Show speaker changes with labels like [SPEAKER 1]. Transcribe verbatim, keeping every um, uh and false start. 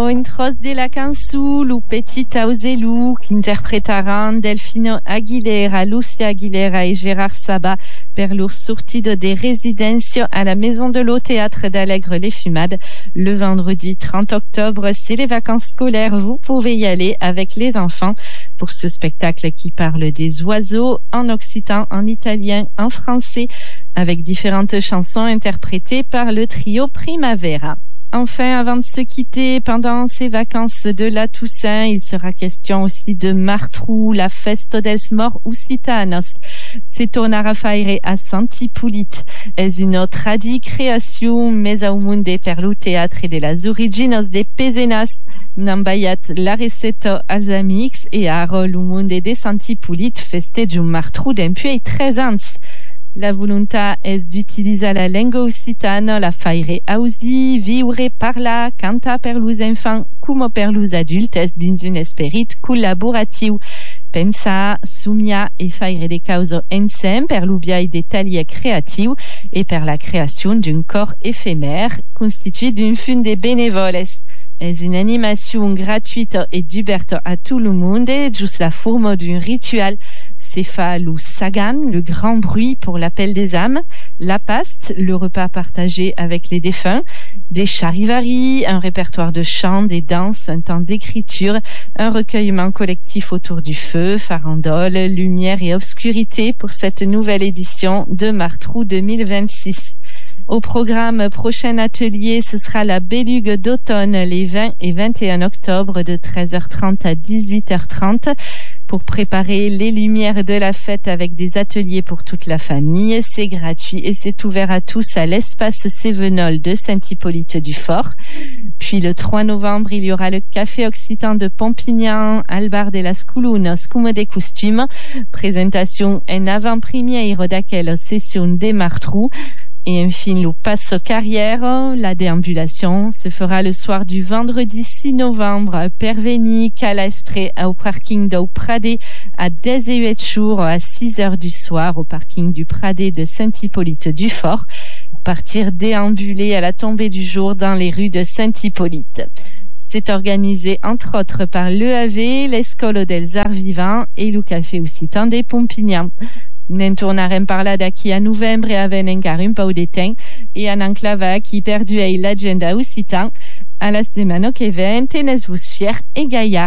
[SPEAKER 1] intros de la cançó Lu Petit Auzelu, que interpretaran Delfino Aguilera, Lucia Aguilera et Gérard Sabat per leur sortido de Residencio à la Maison de l'Eau Théâtre d'Allègre-les-Fumades le vendredi trente octobre. C'est les vacances scolaires, vous pouvez y aller avec les enfants pour ce spectacle qui parle des oiseaux en occitan, en italien, en français, avec différentes chansons interprétées par le trio Primavera. Enfin, avant de se quitter, pendant ces vacances de la Toussaint, il sera question aussi de Martrou, la Festo dels Morts Occitanos. Se tornarà a faire a Sant'Hippolyte. Es una tradición mesa au munde per lo teatre de las originas de Pezenas. N'han baiat la receta als amics e ara lo munde de Sant'Hippolyte festeja un Martrou d'empuei tres ans. La volontat és d'utilitzar la llengua occitana, la faire ausi, viure, parlar, cantar per los enfants com per los adultes dins un esperit col·laboratiu. Pensar, somiar i faire des causes ensemble per l'ubiai de taller creatiu et per la création d'un corps éphémère constitué d'une fune de bénévoles. És une animation gratuite et ouverte à tout le monde, juste la forme d'un rituel. C'est fa le sagan, le grand bruit pour l'appel des âmes, la paste, le repas partagé avec les défunts, des charivaris, un répertoire de chants, des danses, un temps d'écriture, un recueillement collectif autour du feu, farandole, lumière et obscurité pour cette nouvelle édition de Martrou deux mille vingt-six. Au programme prochain atelier, ce sera la Bélugue d'automne les vingt et vingt et un octobre de treize heures trente à dix-huit heures trente pour préparer les lumières de la fête avec des ateliers pour toute la famille. C'est gratuit et c'est ouvert à tous à l'espace Cévenol de Saint-Hippolyte-du-Fort. Puis le trois novembre, il y aura le Café Occitan de Pompignan, al bar de las Colunas, comme des costumes. Présentation en avant-première d'aquella session des Martrou. Et enfin, le passe carrière, la déambulation, se fera le soir du vendredi six novembre à Perveni, Calastre, au parking d'au Pradé, à dix-huit jours à six heures du soir au parking du Pradé de Saint-Hippolyte-du-Fort, pour partir déambuler à la tombée du jour dans les rues de Saint-Hippolyte. C'est organisé entre autres par l'E A V, l'Escolo dels Arts Vivants et le Café Occitan de Pompignan. Ne tornarem parlar d'aquí a novembre havent encara un pau de temps i en enclavar qui perduei l'agenda occitan a la setmana que ven. Tenez-vos fiers et gaillards.